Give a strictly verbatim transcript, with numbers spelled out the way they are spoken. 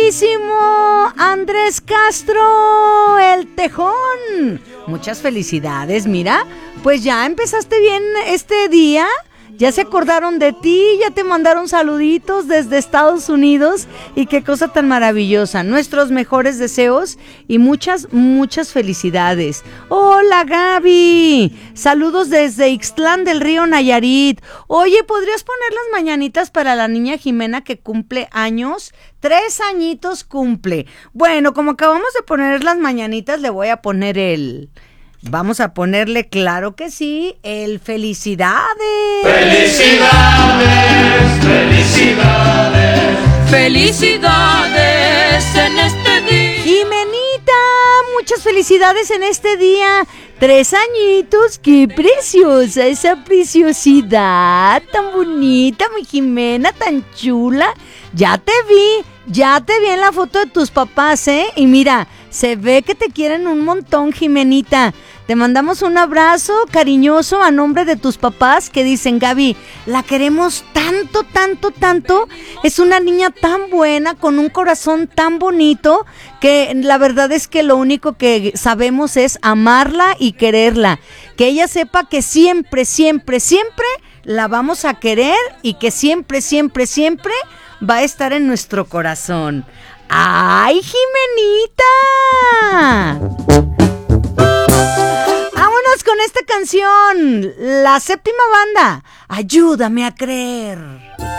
queridísimo Andrés Castro, el Tejón. Muchas felicidades, mira, pues ya empezaste bien este día. Ya se acordaron de ti, ya te mandaron saluditos desde Estados Unidos y qué cosa tan maravillosa. Nuestros mejores deseos y muchas, muchas felicidades. Hola Gaby, saludos desde Ixtlán del Río, Nayarit. Oye, ¿podrías poner las mañanitas para la niña Jimena que cumple años? Tres añitos cumple. Bueno, como acabamos de poner las mañanitas, le voy a poner el... Vamos a ponerle, claro que sí, el felicidades. Felicidades, felicidades, felicidades en este día. Jimenita, muchas felicidades en este día. Tres añitos, qué preciosa esa preciosidad, tan bonita, mi Jimena, tan chula. Ya te vi, ya te vi en la foto de tus papás, ¿eh? Y mira, se ve que te quieren un montón, Jimenita. Te mandamos un abrazo cariñoso a nombre de tus papás que dicen, Gaby, la queremos tanto, tanto, tanto. Es una niña tan buena, con un corazón tan bonito, que la verdad es que lo único que sabemos es amarla y quererla. Que ella sepa que siempre, siempre, siempre la vamos a querer y que siempre, siempre, siempre va a estar en nuestro corazón. ¡Ay, Jimenita! Vámonos con esta canción, la séptima banda, Ayúdame a creer.